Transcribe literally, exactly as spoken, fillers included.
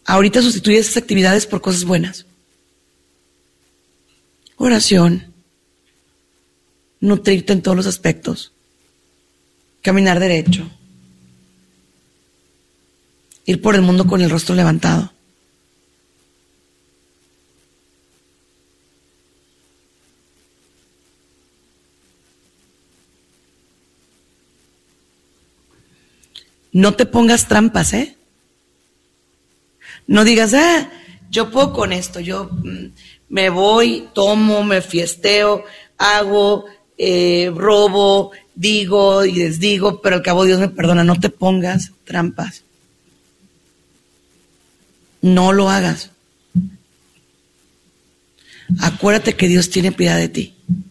Ahorita sustituye esas actividades por cosas buenas. Oración. Nutrirte en todos los aspectos. Caminar derecho. Ir por el mundo con el rostro levantado. No te pongas trampas, ¿eh? No digas, ah, yo puedo con esto, yo mm, me voy, tomo, me fiesteo, hago, eh, robo, digo y desdigo, pero al cabo Dios me perdona. No te pongas trampas. No lo hagas. Acuérdate que Dios tiene piedad de ti.